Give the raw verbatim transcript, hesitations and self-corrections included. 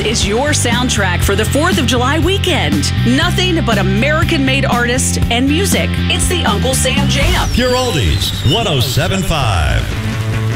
is your soundtrack for the fourth of July weekend. Nothing but American-made artists and music. It's the Uncle Sam Jam. Pure Oldies, one oh seven point five.